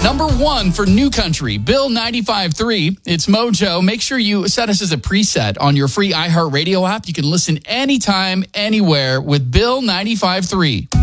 Number 1 for New Country, Bill 95.3. It's Mojo. Make sure you set us as a preset on your free iHeartRadio app. You can listen anytime, anywhere with Bill 95.3.